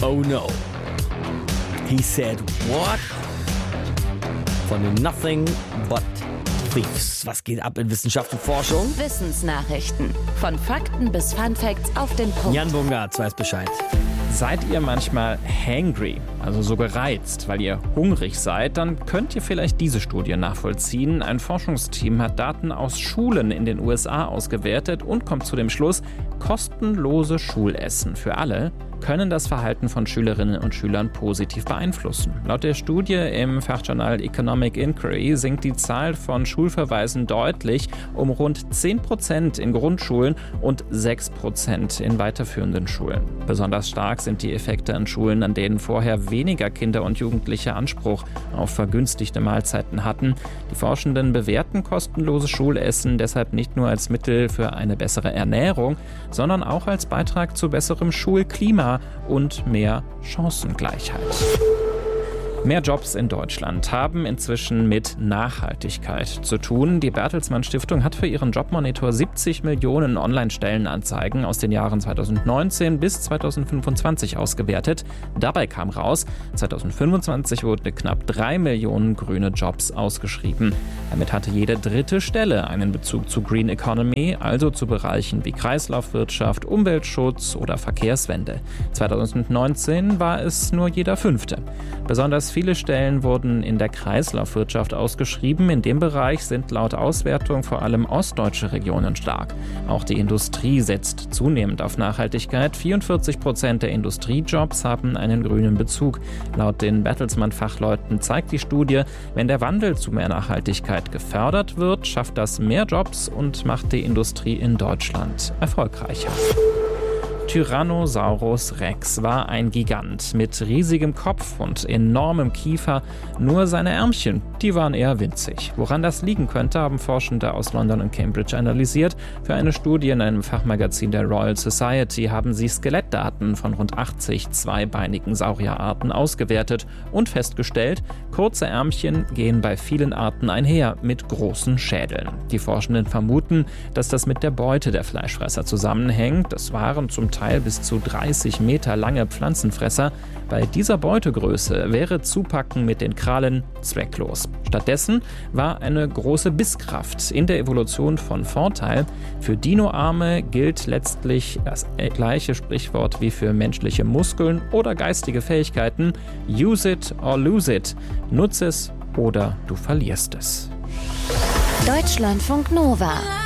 Oh no. He said what? Von den Nothing But Thieves. Was geht ab in Wissenschaft und Forschung? Wissensnachrichten. Von Fakten bis Funfacts auf den Punkt. Jan Bungartz weiß Bescheid. Seid ihr manchmal hangry, also so gereizt, weil ihr hungrig seid, dann könnt ihr vielleicht diese Studie nachvollziehen. Ein Forschungsteam hat Daten aus Schulen in den USA ausgewertet und kommt zu dem Schluss, kostenlose Schulessen für alle können das Verhalten von Schülerinnen und Schülern positiv beeinflussen. Laut der Studie im Fachjournal Economic Inquiry sinkt die Zahl von Schulverweisen deutlich um rund 10% in Grundschulen und 6% in weiterführenden Schulen. Besonders stark sind die Effekte an Schulen, an denen vorher weniger Kinder und Jugendliche Anspruch auf vergünstigte Mahlzeiten hatten. Die Forschenden bewerten kostenlose Schulessen deshalb nicht nur als Mittel für eine bessere Ernährung, sondern auch als Beitrag zu besserem Schulklima und mehr Chancengleichheit. Mehr Jobs in Deutschland haben inzwischen mit Nachhaltigkeit zu tun. Die Bertelsmann Stiftung hat für ihren Jobmonitor 70 Millionen Online-Stellenanzeigen aus den Jahren 2019 bis 2025 ausgewertet. Dabei kam raus, 2025 wurden knapp 3 Millionen grüne Jobs ausgeschrieben. Damit hatte jede dritte Stelle einen Bezug zu Green Economy, also zu Bereichen wie Kreislaufwirtschaft, Umweltschutz oder Verkehrswende. 2019 war es nur jeder fünfte. Besonders viele Stellen wurden in der Kreislaufwirtschaft ausgeschrieben. In dem Bereich sind laut Auswertung vor allem ostdeutsche Regionen stark. Auch die Industrie setzt zunehmend auf Nachhaltigkeit. 44% der Industriejobs haben einen grünen Bezug. Laut den Bertelsmann-Fachleuten zeigt die Studie, wenn der Wandel zu mehr Nachhaltigkeit gefördert wird, schafft das mehr Jobs und macht die Industrie in Deutschland erfolgreicher. Tyrannosaurus Rex war ein Gigant mit riesigem Kopf und enormem Kiefer, nur seine Ärmchen, die waren eher winzig. Woran das liegen könnte, haben Forschende aus London und Cambridge analysiert. Für eine Studie in einem Fachmagazin der Royal Society haben sie Skelettdaten von rund 80 zweibeinigen Saurierarten ausgewertet und festgestellt, kurze Ärmchen gehen bei vielen Arten einher mit großen Schädeln. Die Forschenden vermuten, dass das mit der Beute der Fleischfresser zusammenhängt. Das waren zum Teil bis zu 30 Meter lange Pflanzenfresser. Bei dieser Beutegröße wäre Zupacken mit den Krallen zwecklos. Stattdessen war eine große Bisskraft in der Evolution von Vorteil. Für Dinoarme gilt letztlich das gleiche Sprichwort wie für menschliche Muskeln oder geistige Fähigkeiten. Use it or lose it. Nutze es oder du verlierst es. Deutschlandfunk Nova.